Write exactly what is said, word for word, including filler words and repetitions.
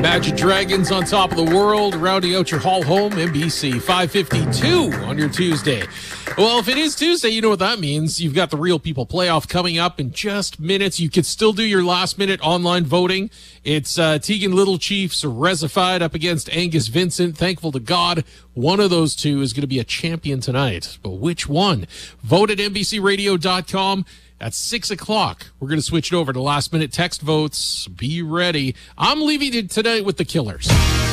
Imagine Dragons on top of the world, rounding out your hall home, N B C five fifty-two on your Tuesday. Well, if it is Tuesday, you know what that means. You've got the Real People playoff coming up in just minutes. You could still do your last-minute online voting. It's uh, Tegan Little Chiefs Resified up against Angus Vincent. Thankful to God, one of those two is going to be a champion tonight. But which one? Vote at N B C radio dot com. At six o'clock, we're going to switch it over to last-minute text votes. Be ready. I'm leaving it tonight with the Killers.